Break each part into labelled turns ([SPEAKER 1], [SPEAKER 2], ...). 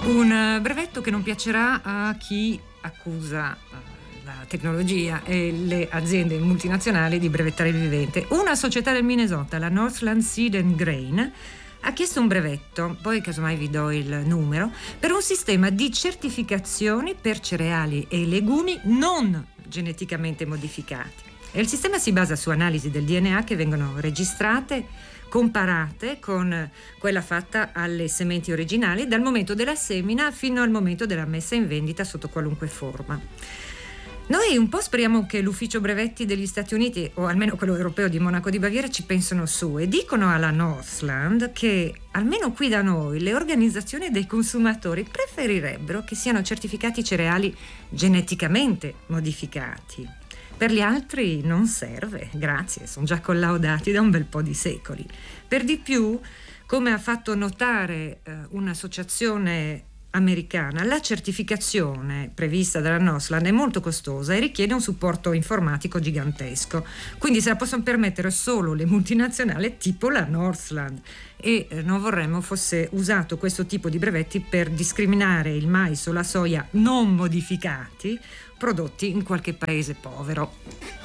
[SPEAKER 1] Un brevetto che non piacerà a chi accusa la tecnologia e le aziende multinazionali di brevettare il vivente. Una società del Minnesota, la Northland Seed and Grain, ha chiesto un brevetto, poi casomai vi do il numero, per un sistema di certificazioni per cereali e legumi non geneticamente modificati. E il sistema si basa su analisi del DNA che vengono registrate, comparate con quella fatta alle sementi originali dal momento della semina fino al momento della messa in vendita sotto qualunque forma. Noi un po' speriamo che l'ufficio brevetti degli Stati Uniti, o almeno quello europeo di Monaco di Baviera, ci pensano su e dicono alla Northland che almeno qui da noi le organizzazioni dei consumatori preferirebbero che siano certificati cereali geneticamente modificati. Per gli altri non serve, grazie, sono già collaudati da un bel po' di secoli. Per di più, come ha fatto notare un'associazione americana, la certificazione prevista dalla Northland è molto costosa e richiede un supporto informatico gigantesco. Quindi se la possono permettere solo le multinazionali tipo la Northland, e non vorremmo fosse usato questo tipo di brevetti per discriminare il mais o la soia non modificati prodotti in qualche paese povero.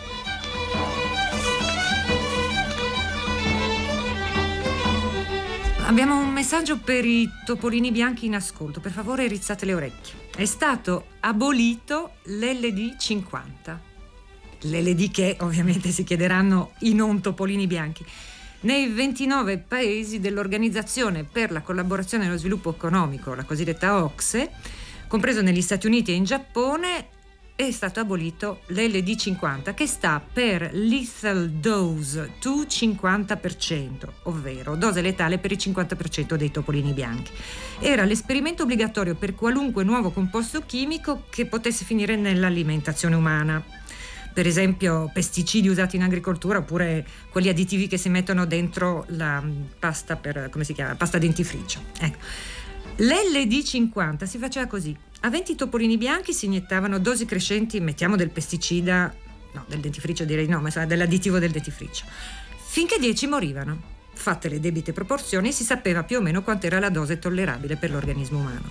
[SPEAKER 1] Abbiamo un messaggio per i topolini bianchi in ascolto. Per favore rizzate le orecchie. È stato abolito l'LD 50. L'LD che ovviamente si chiederanno i non topolini bianchi. Nei 29 paesi dell'Organizzazione per la collaborazione e lo sviluppo economico, la cosiddetta OCSE, compreso negli Stati Uniti e in Giappone, è stato abolito l'LD 50, che sta per Lethal Dose to 50%, ovvero dose letale per il 50% dei topolini bianchi. Era l'esperimento obbligatorio per qualunque nuovo composto chimico che potesse finire nell'alimentazione umana. Per esempio pesticidi usati in agricoltura oppure quelli additivi che si mettono dentro la pasta pasta dentifricio. Ecco. L'LD 50 si faceva così: a 20 topolini bianchi si iniettavano dosi crescenti, mettiamo del pesticida, no, del dentifricio direi no, ma dell'additivo del dentifricio, finché 10 morivano. Fatte le debite proporzioni si sapeva più o meno quant'era la dose tollerabile per l'organismo umano.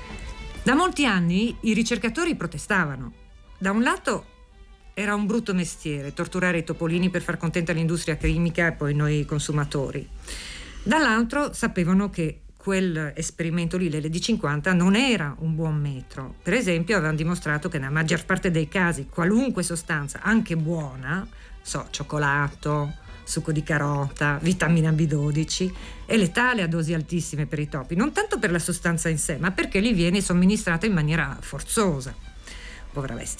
[SPEAKER 1] Da molti anni i ricercatori protestavano. Da un lato era un brutto mestiere torturare i topolini per far contenta l'industria chimica e poi noi consumatori. Dall'altro sapevano che quel esperimento lì, l'LD 50, non era un buon metro. Per esempio avevano dimostrato che nella maggior parte dei casi qualunque sostanza, anche buona, cioccolato, succo di carota, vitamina B12, è letale a dosi altissime per i topi, non tanto per la sostanza in sé, ma perché gli viene somministrata in maniera forzosa. Povera bestia.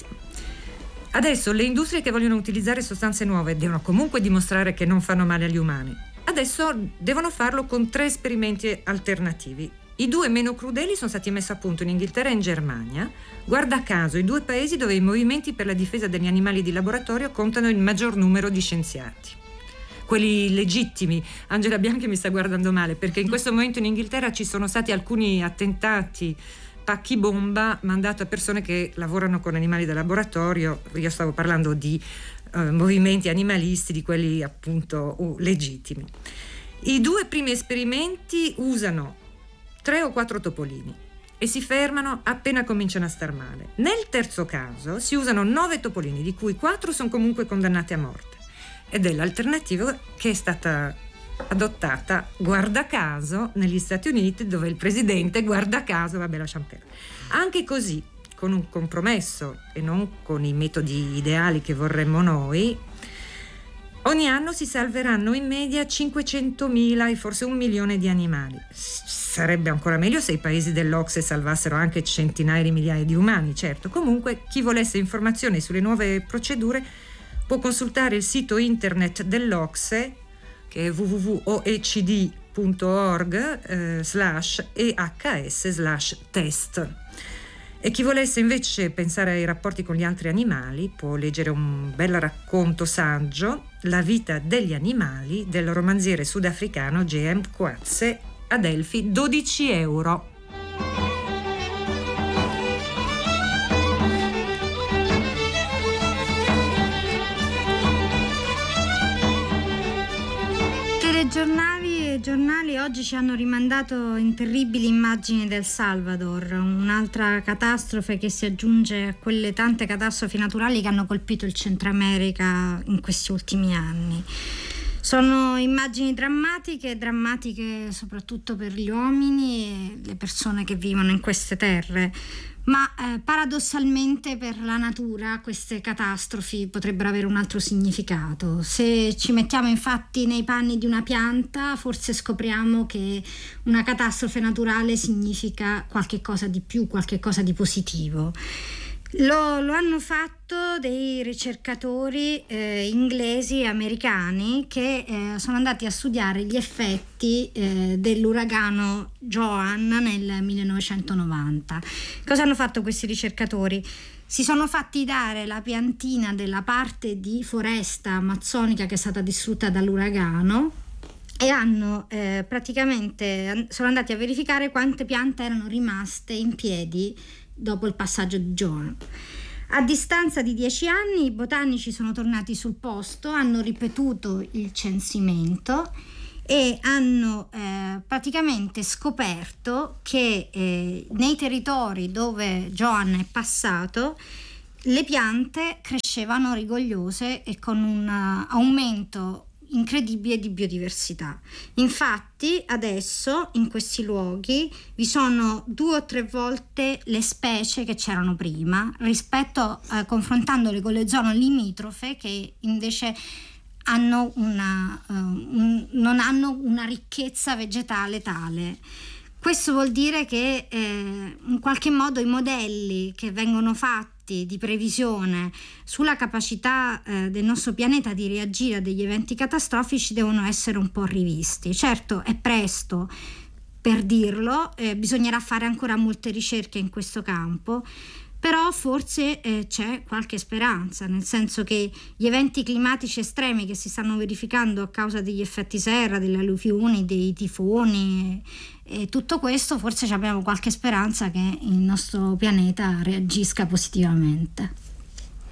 [SPEAKER 1] Adesso le industrie che vogliono utilizzare sostanze nuove devono comunque dimostrare che non fanno male agli umani. Adesso devono farlo con 3 esperimenti alternativi. I 2 meno crudeli sono stati messi a punto in Inghilterra e in Germania, guarda caso i 2 paesi dove i movimenti per la difesa degli animali di laboratorio contano il maggior numero di scienziati. Quelli legittimi. Angela Bianchi mi sta guardando male perché in questo momento in Inghilterra ci sono stati alcuni attentati pacchi bomba mandato a persone che lavorano con animali da laboratorio. Io stavo parlando di movimenti animalisti, di quelli appunto legittimi. I 2 primi esperimenti usano 3 o 4 topolini e si fermano appena cominciano a star male. Nel terzo caso si usano 9 topolini, di cui 4 sono comunque condannati a morte, ed è l'alternativa che è stata adottata, guarda caso, negli Stati Uniti, dove il presidente, guarda caso, lasciamo perdere. Anche così, con un compromesso e non con i metodi ideali che vorremmo noi, ogni anno si salveranno in media 500.000 e forse 1 milione di animali. Sarebbe ancora meglio se i paesi dell'OCSE salvassero anche centinaia di migliaia di umani, certo. Comunque, chi volesse informazioni sulle nuove procedure può consultare il sito internet dell'OCSE, che è www.oecd.org/ehs/test. E chi volesse invece pensare ai rapporti con gli altri animali può leggere un bel racconto saggio, La vita degli animali, del romanziere sudafricano J.M. Coetzee, a Adelphi, €12. Telegiornali e
[SPEAKER 2] telegiornali oggi ci hanno rimandato in terribili immagini del Salvador, un'altra catastrofe che si aggiunge a quelle tante catastrofi naturali che hanno colpito il Centro America in questi ultimi anni. Sono immagini drammatiche soprattutto per gli uomini e le persone che vivono in queste terre. Ma paradossalmente per la natura queste catastrofi potrebbero avere un altro significato. Se ci mettiamo infatti nei panni di una pianta, forse scopriamo che una catastrofe naturale significa qualche cosa di più, qualche cosa di positivo. Lo hanno fatto dei ricercatori inglesi e americani che sono andati a studiare gli effetti dell'uragano Joan nel 1990. Cosa hanno fatto questi ricercatori? Si sono fatti dare la piantina della parte di foresta amazzonica che è stata distrutta dall'uragano e hanno sono andati a verificare quante piante erano rimaste in piedi dopo il passaggio di Joan. A distanza di 10 anni i botanici sono tornati sul posto, hanno ripetuto il censimento e hanno praticamente scoperto che nei territori dove Joan è passato le piante crescevano rigogliose e con un aumento incredibile di biodiversità. Infatti adesso in questi luoghi vi sono 2 o 3 volte le specie che c'erano prima rispetto confrontandole con le zone limitrofe che invece hanno non hanno una ricchezza vegetale tale. Questo vuol dire che in qualche modo i modelli che vengono fatti di previsione sulla capacità del nostro pianeta di reagire a degli eventi catastrofici devono essere un po' rivisti. Certo, è presto per dirlo, bisognerà fare ancora molte ricerche in questo campo, però forse c'è qualche speranza, nel senso che gli eventi climatici estremi che si stanno verificando a causa degli effetti serra, delle alluvioni, dei tifoni e tutto questo, forse abbiamo qualche speranza che il nostro pianeta reagisca positivamente.